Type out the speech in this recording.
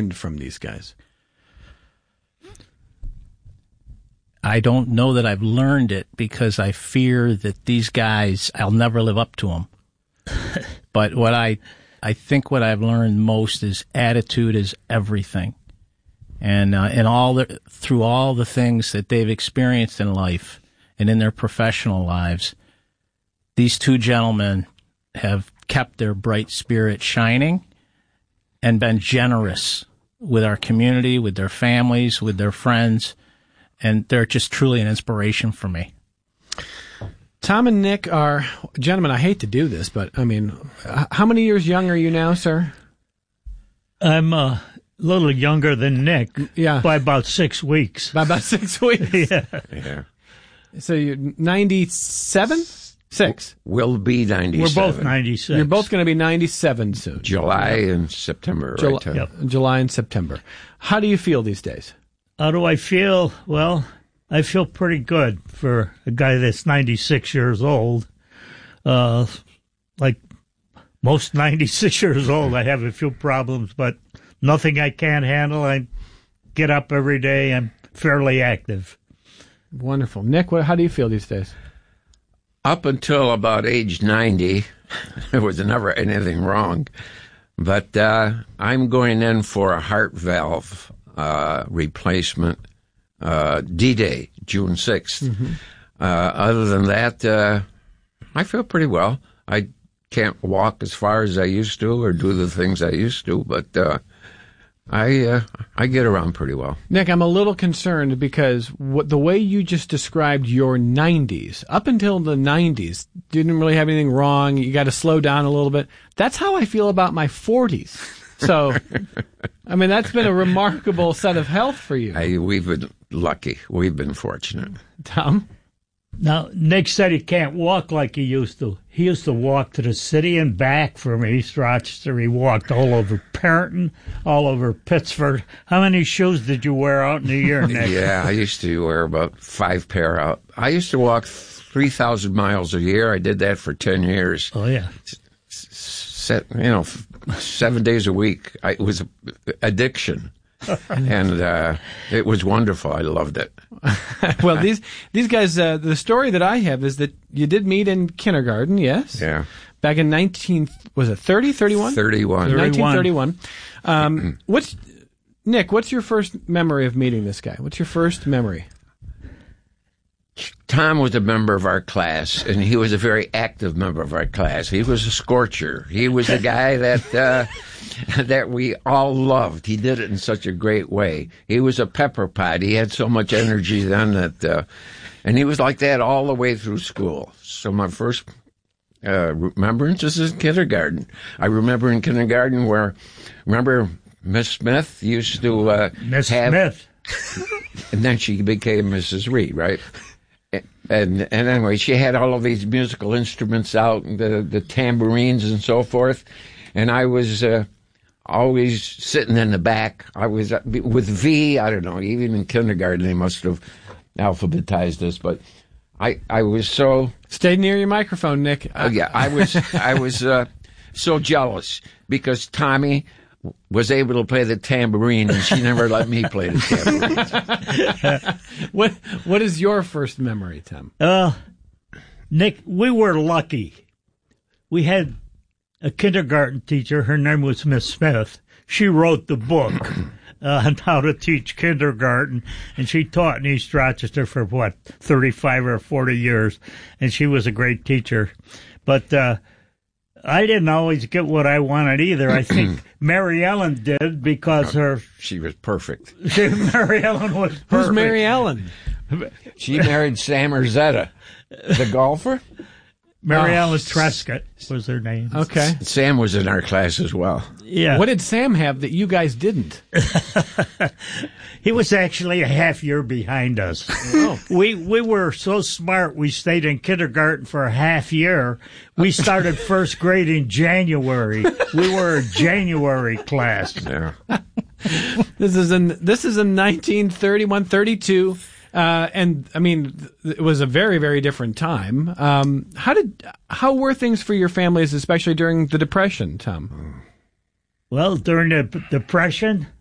learned from these guys? I don't know that I've learned it because I fear that these guys, I'll never live up to them. But what I think what I've learned most is attitude is everything. And through all the things that they've experienced in life and in their professional lives, these two gentlemen have kept their bright spirit shining and been generous with our community, with their families, with their friends. And they're just truly an inspiration for me. Tom and Nick are, gentlemen, I hate to do this, but, I mean, how many years young are you now, sir? I'm a little younger than Nick. Yeah. By about 6 weeks. By about 6 weeks? Yeah. So you're 97? 6. We'll be 97. We're both 96. You're both going to be 97 soon. July and September, right, Tom? Yep. July and September. How do you feel these days? How do I feel? Well, I feel pretty good for a guy that's 96 years old. Like most 96 years old, I have a few problems, but nothing I can't handle. I get up every day. I'm fairly active. Wonderful. Nick, how do you feel these days? Up until about age 90, there was never anything wrong. But I'm going in for a heart valve replacement D-Day, June 6th. Mm-hmm. Other than that, I feel pretty well. I can't walk as far as I used to or do the things I used to, but I get around pretty well. Nick, I'm a little concerned because the way you just described your 90s, up until the 90s, didn't really have anything wrong. You got to slow down a little bit. That's how I feel about my 40s. So, I mean, that's been a remarkable set of health for you. We've been lucky. We've been fortunate. Tom? Now, Nick said he can't walk like he used to. He used to walk to the city and back from East Rochester. He walked all over Perryton, all over Pittsford. How many shoes did you wear out in a year, Nick? Yeah, I used to wear about 5 pair out. I used to walk 3,000 miles a year. I did that for 10 years. Oh, yeah. 7 days a week. It was addiction. And it was wonderful. I loved it. Well, these guys, the story that I have is that you did meet in kindergarten, yes? Yeah. Back in 31? 31. 1931. Nick, what's your first memory of meeting this guy? What's your first memory? Tom was a member of our class, and he was a very active member of our class. He was a scorcher. He was a guy that that we all loved. He did it in such a great way. He was a pepper pot. He had so much energy then that, and he was like that all the way through school. So my first remembrance is in kindergarten. I remember in kindergarten remember Miss Smith used to Miss Smith, and then she became Mrs. Reed, right? And anyway, she had all of these musical instruments out, the tambourines and so forth. And I was always sitting in the back. I was with V. I don't know. Even in kindergarten, they must have alphabetized us. But I was so stay near your microphone, Nick. Yeah, I was so jealous because Tommy was able to play the tambourine, and she never let me play the tambourine. What is your first memory, Tim? Nick, we were lucky. We had a kindergarten teacher. Her name was Miss Smith. She wrote the book on how to teach kindergarten, and she taught in East Rochester for, 35 or 40 years, and she was a great teacher. But I didn't always get what I wanted either. I think Mary Ellen did because she was perfect. Mary Ellen was perfect. Who's Mary Ellen? She married Sam Erzetta, the golfer. Mary Ellen Trescott was her name. Okay. Sam was in our class as well. Yeah. What did Sam have that you guys didn't? He was actually a half year behind us. Oh. We were so smart, we stayed in kindergarten for a half year. We started first grade in January. We were a January class. Yeah. This is in 1931, 32. And I mean, it was a very, very different time. How were things for your families, especially during the Depression, Tom? Well, during the Depression,